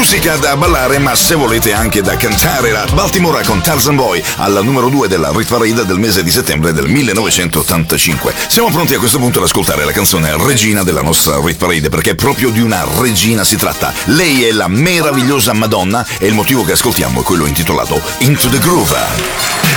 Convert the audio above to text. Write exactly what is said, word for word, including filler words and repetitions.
Musica da ballare, ma se volete anche da cantare, la Baltimora con Tarzan Boy al numero due della Hit Parade del mese di settembre del millenovecentottantacinque. Siamo pronti a questo punto ad ascoltare la canzone regina della nostra Hit Parade, perché proprio di una regina si tratta. Lei è la meravigliosa Madonna e il motivo che ascoltiamo è quello intitolato Into the Groove.